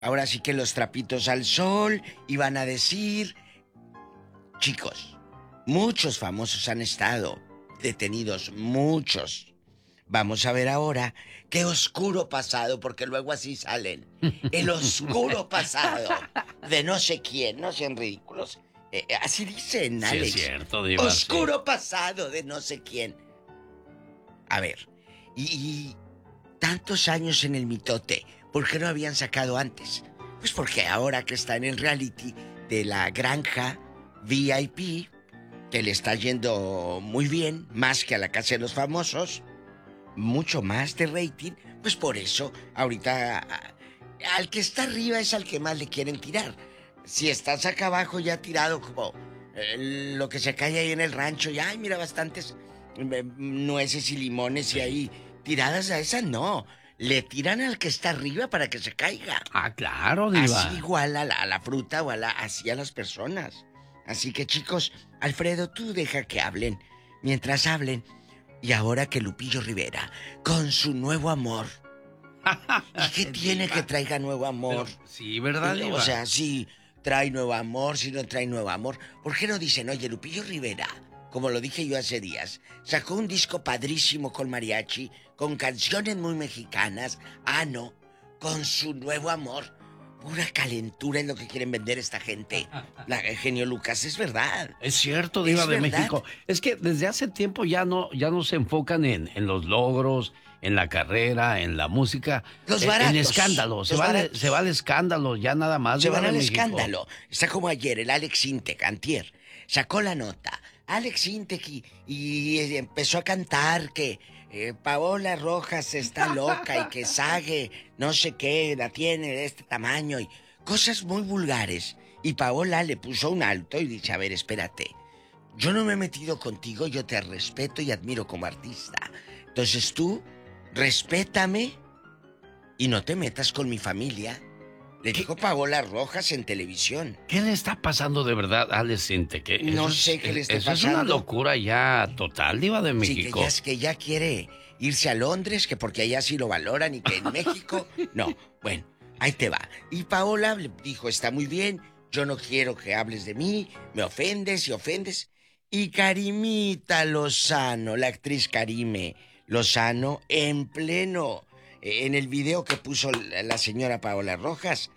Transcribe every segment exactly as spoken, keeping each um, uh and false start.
ahora sí que los trapitos al sol y van a decir, chicos, muchos famosos han estado detenidos, muchos. Vamos a ver ahora qué oscuro pasado, porque luego así salen. El oscuro pasado de no sé quién, no sean ridículos. Eh, eh, así dicen, Sí, es Alex. cierto, Diva, Oscuro sí. pasado de no sé quién. A ver, y, y tantos años en el mitote, ¿por qué no habían sacado antes? Pues porque ahora que está en el reality de la granja V I P, que le está yendo muy bien, más que a la casa de los famosos, mucho más de rating, pues por eso ahorita a- al que está arriba es al que más le quieren tirar. Si estás acá abajo ya tirado como eh, lo que se cae ahí en el rancho, y ay, mira, bastantes eh, nueces y limones y Sí. ahí tiradas a esa, no. Le tiran al que está arriba para que se caiga. Ah, claro, Así Diva. igual a la, a la fruta o a la, así a las personas. Así que chicos, Alfredo, tú deja que hablen. Mientras hablen, y ahora que Lupillo Rivera, con su nuevo amor. ¿Y qué tiene que Diva. traiga nuevo amor? Pero, sí, ¿verdad, Eh, O Diva? sea, si trae nuevo amor, si no trae nuevo amor. ¿Por qué no dicen, oye, Lupillo Rivera, como lo dije yo hace días, sacó un disco padrísimo con mariachi, con canciones muy mexicanas? Ah, no, con su nuevo amor. Pura calentura es lo que quieren vender esta gente. La eh, genio Lucas, es verdad. Es cierto, Diva Es de verdad. México. Es que desde hace tiempo ya no, ya no se enfocan en, en los logros, en la carrera, en la música, Los en, en baratos. escándalo. Se Los va, al- se va baratos. al escándalo, ya nada más, Se Diva van de al México. escándalo. Está como ayer el Alex Intec, antier. Sacó la nota. Alex Intec y, y empezó a cantar que eh, Paola Rojas está loca y que Sage no sé qué la tiene de este tamaño y cosas muy vulgares. Y Paola le puso un alto y dice, a ver, espérate. Yo no me he metido contigo, yo te respeto y admiro como artista. Entonces tú, respétame y no te metas con mi familia. Le ¿Qué, dijo Paola Rojas en televisión. qué le está pasando de verdad a Alex Sintek? Que eso No es, sé qué le esté eso es una pasando. locura ya total, Diva de Sí, que ya, México. es que ya quiere irse a Londres, que porque allá sí lo valoran y que en México... No, bueno, ahí te va. Y Paola le dijo, está muy bien, yo no quiero que hables de mí, me ofendes y ofendes. Y Karimita Lozano, la actriz Karime Lozano, en pleno, eh, en el video que puso la la señora Paola Rojas,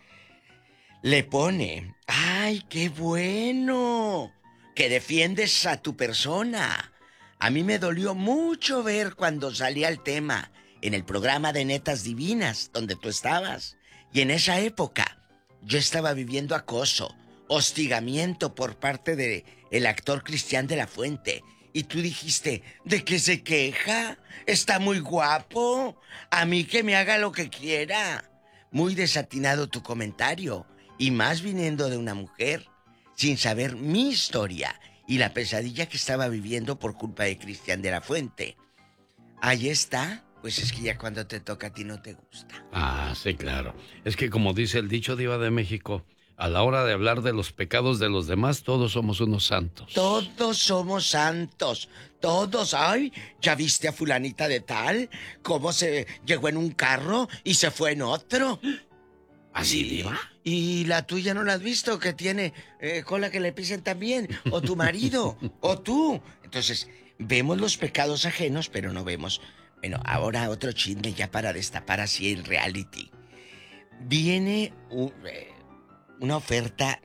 le pone, ¡ay, qué bueno! Que defiendes a tu persona. A mí me dolió mucho ver cuando salía el tema en el programa de Netas Divinas, donde tú estabas. Y en esa época, yo estaba viviendo acoso, hostigamiento por parte de el actor Cristian de la Fuente. Y tú dijiste, ¿de qué se queja? Está muy guapo. A mí que me haga lo que quiera. Muy desatinado tu comentario. Y más viniendo de una mujer, sin saber mi historia y la pesadilla que estaba viviendo por culpa de Cristian de la Fuente. Ahí está, pues es que ya cuando te toca a ti no te gusta. Ah, sí, claro. Es que como dice el dicho, Diva de México, a la hora de hablar de los pecados de los demás, todos somos unos santos. Todos somos santos, todos. Ay, ¿ya viste a fulanita de tal? ¿Cómo se llegó en un carro y se fue en otro? ¿Así, Y, Diva? y la tuya no la has visto, que tiene eh, cola que le pisen también. O tu marido, o tú. Entonces, vemos los pecados ajenos, pero no vemos. Bueno, ahora otro chisme ya para destapar así el reality. Viene un, eh, una oferta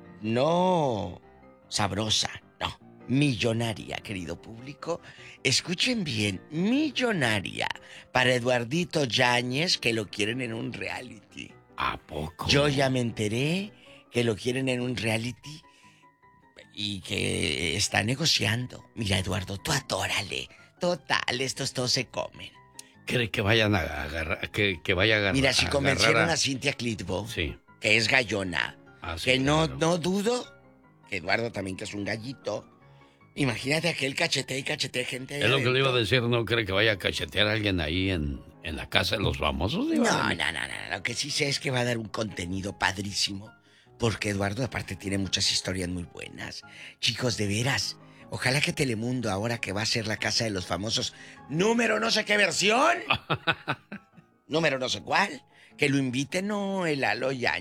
no sabrosa, no, millonaria, querido público. Escuchen bien, millonaria para Eduardito Yáñez, que lo quieren en un reality. ¿A poco? Yo ya me enteré que lo quieren en un reality y que está negociando. Mira, Eduardo, tú atórale. Total, estos todos se comen. ¿Cree que vayan a agarrar, que, que vaya a agarrar? Mira, si a convencieron agarrar a Cintia Clitbo, Sí. que es gallona, Ah, sí, que no, claro. no dudo, que Eduardo también, que es un gallito. Imagínate aquel cachete y cachete gente ahí Es lo que le iba a adentro. decir, ¿no cree que vaya a cachetear a alguien ahí en, en la casa de los famosos? No, Diva de no, no, México? no, no. Lo que sí sé es que va a dar un contenido padrísimo. Porque Eduardo, aparte, tiene muchas historias muy buenas. Chicos, de veras. Ojalá que Telemundo, ahora que va a ser la casa de los famosos, número no sé qué versión, número no sé cuál, Que lo invite, no, el Lalo